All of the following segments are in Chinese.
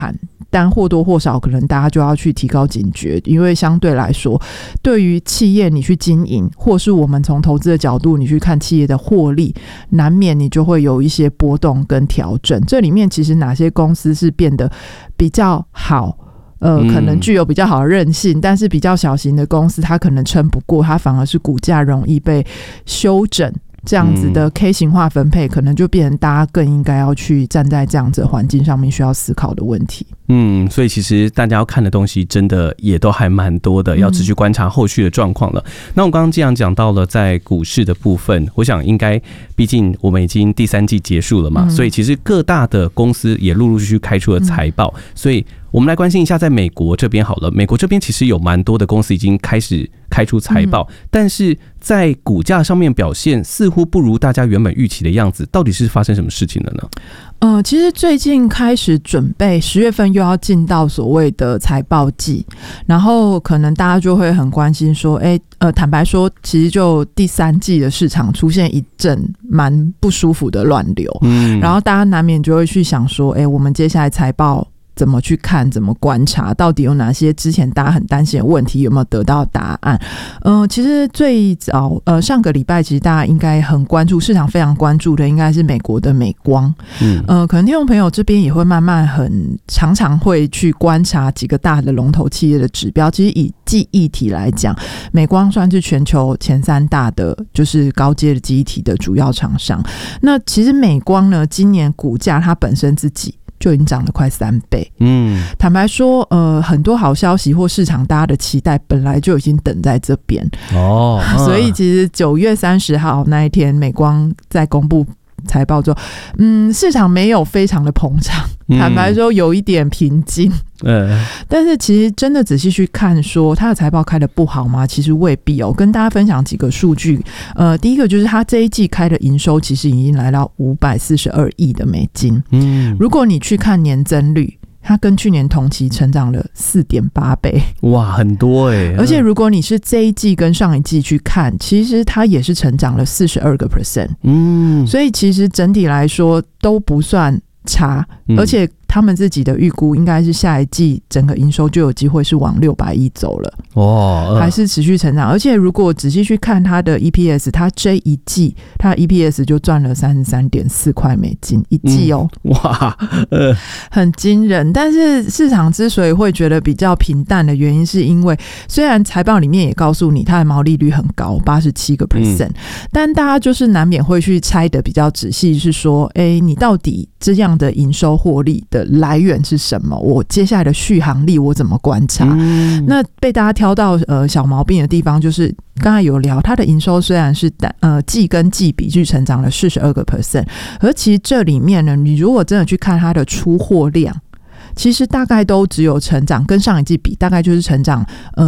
但或多或少可能大家就要去提高警觉，因为相对来说对于企业你去经营，或是我们从投资的角度你去看企业的获利，难免你就会有一些波动跟调整。这里面其实哪些公司是变得比较好，可能具有比较好的韧性，但是比较小型的公司它可能撑不过，它反而是股价容易被修正，这样子的 K 型化分配可能就变成大家更应该要去站在这样子的环境上面需要思考的问题。 所以其实大家要看的东西真的也都还蛮多的，要持续观察后续的状况了。那我刚刚这样讲到了在股市的部分，我想应该毕竟我们已经第3季结束了嘛，所以其实各大的公司也陆陆续续开出了财报，所以我们来关心一下在美国这边好了。美国这边其实有蛮多的公司已经开始开出财报，但是在股价上面表现似乎不如大家原本预期的样子，到底是发生什么事情了呢？ 其实最近开始准备10月份又要进到所谓的财报季，然后可能大家就会很关心说坦白说其实就第3季的市场出现一阵蛮不舒服的乱流，然后大家难免就会去想说我们接下来财报怎么去看，怎么观察，到底有哪些之前大家很担心的问题有没有得到答案。其实最早上个礼拜其实大家应该很关注，市场非常关注的应该是美国的美光。可能听众朋友这边也会慢慢常常会去观察几个大的龙头企业的指标。其实以记忆体来讲，美光算是全球前3大的就是高阶的记忆体的主要厂商。那其实美光呢，今年股价它本身自己就已经涨了快3倍。坦白说很多好消息或市场大家的期待本来就已经等在这边所以其实9月30号那一天美光在公布财报之后，市场没有非常的捧场，坦白说有一点平静。但是其实真的仔细去看说它的财报开得不好吗？其实未必哦。跟大家分享几个数据，第一个就是它这一季开的营收其实已经来到542亿的美金。如果你去看年增率，它跟去年同期成长了 4.8 倍， 哇，很多而且如果你是这一季跟上一季去看，其实它也是成长了 42%。所以其实整体来说都不算差，而且他们自己的预估应该是下一季整个营收就有机会是往600亿走了还是持续成长。而且如果仔细去看它的 EPS， 它这一季它的 EPS 就赚了 33.4 块美金一季哇， 很惊人。但是市场之所以会觉得比较平淡的原因，是因为虽然财报里面也告诉你它的毛利率很高 87%，但大家就是难免会去猜的比较仔细，是说你到底这样的营收获利的来源是什么？我接下来的续航力我怎么观察？那被大家挑到小毛病的地方，就是刚才有聊它的营收虽然是季跟季比去成长了 42%， 而其实这里面呢，你如果真的去看它的出货量，其实大概都只有成长，跟上一季比大概就是成长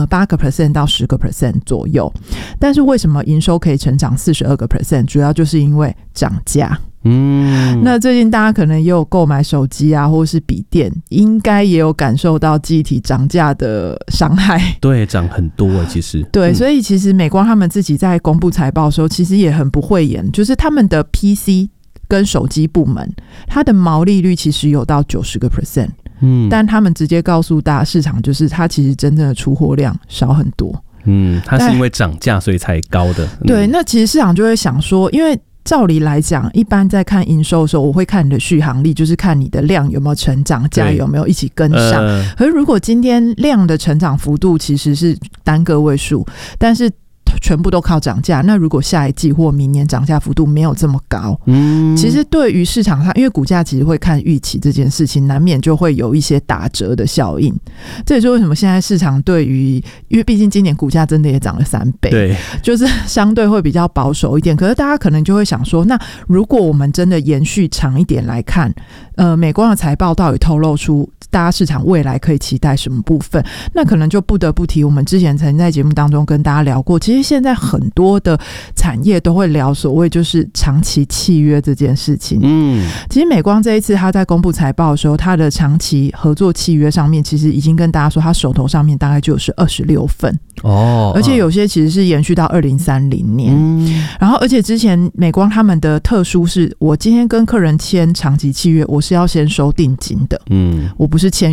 8% 到 10% 左右。但是为什么营收可以成长 42%？ 主要就是因为涨价。那最近大家可能也有购买手机啊或是笔电，应该也有感受到记忆体涨价的伤害。 对，涨很多其实。 对，所以其实美光他们自己在公布财报的时候其实也很不讳言，就是他们的 PC 跟手机部门它的毛利率其实有到 90%，但他们直接告诉大家市场，就是它其实真正的出货量少很多。 它是因为涨价所以才高的。 对，那其实市场就会想说，因为照理来讲，一般在看营收的时候，我会看你的续航力，就是看你的量有没有成长，价有没有一起跟上。可是如果今天量的成长幅度其实是单个位数，但是全部都靠涨价，那如果下一季或明年涨价幅度没有这么高，其实对于市场上，因为股价其实会看预期这件事情，难免就会有一些打折的效应。这也是为什么现在市场对于，因为毕竟今年股价真的也涨了3倍， 对， 就是相对会比较保守一点。可是大家可能就会想说，那如果我们真的延续长一点来看，美光的财报到底透露出大家市场未来可以期待什么部分，那可能就不得不提我们之前曾经在节目当中跟大家聊过，其实现在很多的产业都会聊所谓就是长期契约这件事情。其实美光这一次他在公布财报的时候，他的长期合作契约上面其实已经跟大家说，他手头上面大概就是26份而且有些其实是延续到2030年。然后而且之前美光他们的特殊是，我今天跟客人签长期契约，我是要先收定金的，我不是签